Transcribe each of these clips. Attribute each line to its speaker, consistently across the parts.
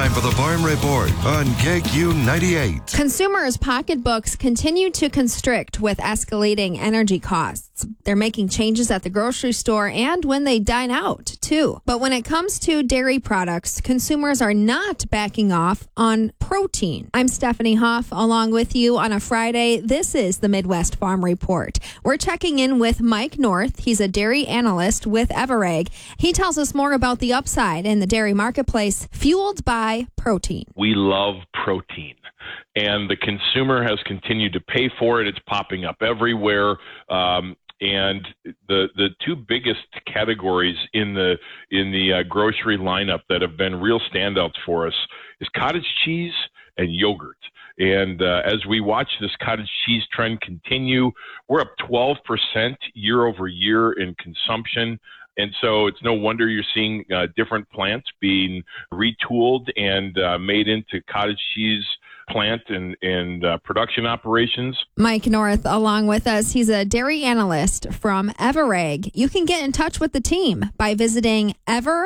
Speaker 1: time for the Farm Report on KQ 98.
Speaker 2: Consumers' pocketbooks continue to constrict with escalating energy costs. They're making changes at the grocery store and when they dine out, too. But when it comes to dairy products, consumers are not backing off on protein. I'm Stephanie Hoff, along with you on a Friday. This is the Midwest Farm Report. We're checking in with Mike North. He's a dairy analyst with Everegg. He tells us more about the upside in the dairy marketplace, fueled by protein.
Speaker 3: We love protein, and the consumer has continued to pay for it. It's popping up everywhere. And the two biggest categories in the grocery lineup that have been real standouts for us is cottage cheese and yogurt. And as we watch this cottage cheese trend continue, we're up 12% year over year in consumption. And so it's no wonder you're seeing different plants being retooled and made into cottage cheese plant and production operations.
Speaker 2: Mike North along with us. He's a dairy analyst from Everegg. You can get in touch with the team by visiting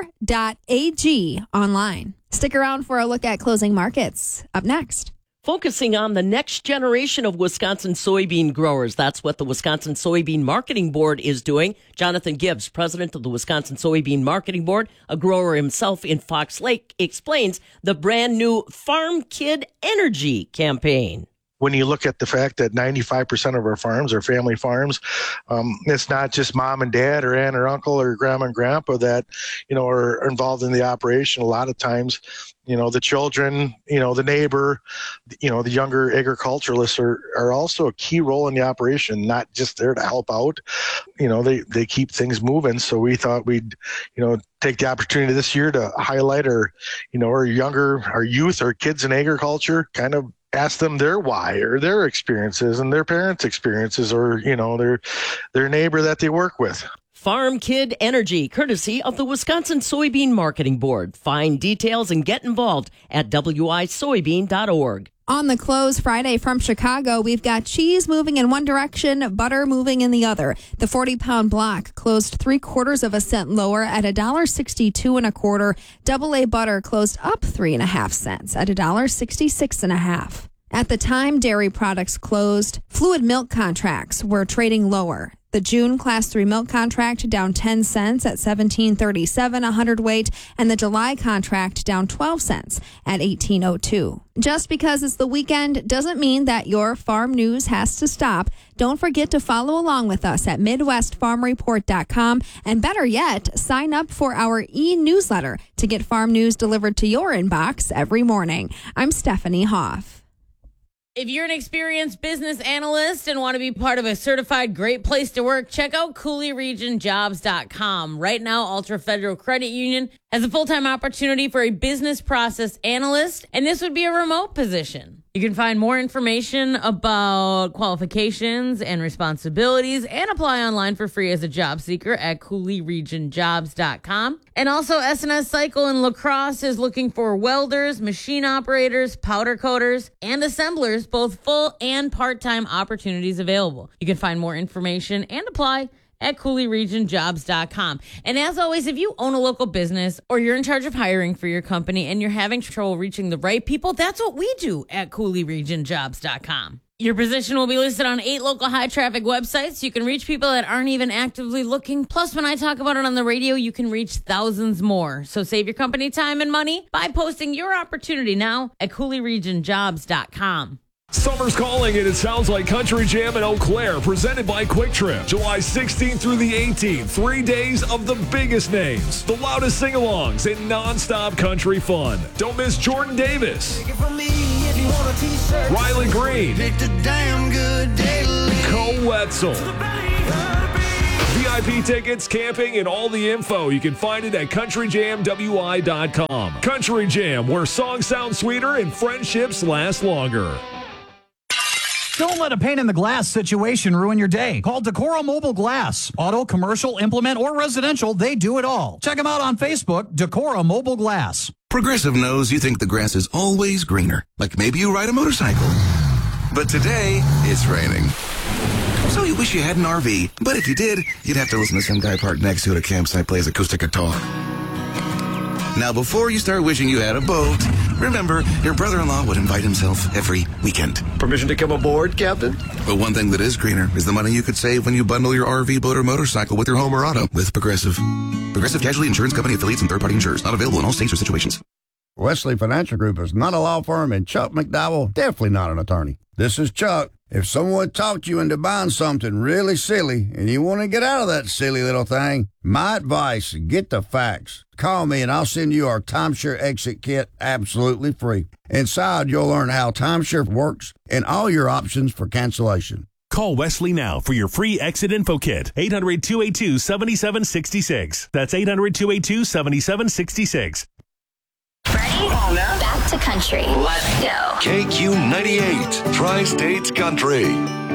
Speaker 2: ever.ag online. Stick around for a look at closing markets. Up next.
Speaker 4: Focusing on the next generation of Wisconsin soybean growers. That's what the Wisconsin Soybean Marketing Board is doing. Jonathan Gibbs, president of the Wisconsin Soybean Marketing Board, a grower himself in Fox Lake, explains the brand new Farm Kid Energy campaign.
Speaker 5: When you look at the fact that 95% of our farms are family farms, it's not just mom and dad or aunt or uncle or grandma and grandpa that, are involved in the operation. A lot of times, the children, the neighbor, the younger agriculturalists are also a key role in the operation, not just there to help out. They keep things moving. So we thought we'd, take the opportunity this year to highlight our youth, our kids in agriculture, kind of ask them their why or their experiences and their parents' experiences or, their neighbor that they work with.
Speaker 4: Farm Kid Energy, courtesy of the Wisconsin Soybean Marketing Board. Find details and get involved at wisoybean.org.
Speaker 2: On the close Friday from Chicago, we've got cheese moving in one direction, butter moving in the other. The 40-pound block closed 0.75 cents lower at $1.62 1/4. AA butter closed up 3.5 cents at $1.66 1/2. At the time dairy products closed, fluid milk contracts were trading lower. The June Class 3 milk contract down 10 cents at $17.37 a hundredweight, and the July contract down 12 cents at $18.02. Just because it's the weekend doesn't mean that your farm news has to stop. Don't forget to follow along with us at MidwestFarmReport.com, and better yet, sign up for our e-newsletter to get farm news delivered to your inbox every morning. I'm Stephanie Hoff.
Speaker 6: If you're an experienced business analyst and want to be part of a certified great place to work, check out CooleyRegionJobs.com. Right now, Ultra Federal Credit Union has a full-time opportunity for a business process analyst, and this would be a remote position. You can find more information about qualifications and responsibilities and apply online for free as a job seeker at CooleyRegionJobs.com. And also, S&S Cycle in La Crosse is looking for welders, machine operators, powder coaters, and assemblers, both full and part-time opportunities available. You can find more information and apply at CooleyRegionJobs.com. And as always, if you own a local business or you're in charge of hiring for your company and you're having trouble reaching the right people, that's what we do at CooleyRegionJobs.com. Your position will be listed on 8 local high-traffic websites. You can reach people that aren't even actively looking. Plus, when I talk about it on the radio, you can reach thousands more. So save your company time and money by posting your opportunity now at CooleyRegionJobs.com.
Speaker 7: Summer's calling, and it sounds like Country Jam in Eau Claire, presented by Quick Trip. July 16th through the 18th, 3 days of the biggest names, the loudest sing-alongs, and non-stop country fun. Don't miss Jordan Davis, Riley Green, Cole Wetzel. VIP tickets, camping, and all the info. You can find it at CountryJamWI.com. Country Jam, where songs sound sweeter and friendships last longer.
Speaker 8: Don't let a pane in the glass situation ruin your day. Call Decora Mobile Glass. Auto, commercial, implement, or residential, they do it all. Check them out on Facebook, Decora Mobile Glass.
Speaker 9: Progressive knows you think the grass is always greener. Like maybe you ride a motorcycle. But today, it's raining. So you wish you had an RV. But if you did, you'd have to listen to some guy parked next to it at a campsite plays acoustic guitar. Now, before you start wishing you had a boat, Remember, your brother-in-law would invite himself every weekend.
Speaker 10: Permission to come aboard, Captain?
Speaker 9: But one thing that is greener is the money you could save when you bundle your RV, boat, or motorcycle with your home or auto with Progressive. Progressive Casualty Insurance Company affiliates and third-party insurers. Not available in all states or situations.
Speaker 11: Wesley Financial Group is not a law firm, and Chuck McDowell definitely not an attorney. This is Chuck. If someone talked you into buying something really silly and you want to get out of that silly little thing, my advice, get the facts. Call me and I'll send you our timeshare exit kit absolutely free. Inside, you'll learn how timeshare works and all your options for cancellation.
Speaker 12: Call Wesley now for your free exit info kit. 800-282-7766. That's 800-282-7766.
Speaker 13: Ready? Back to country. Let's go.
Speaker 1: KQ 98, Tri-States Country.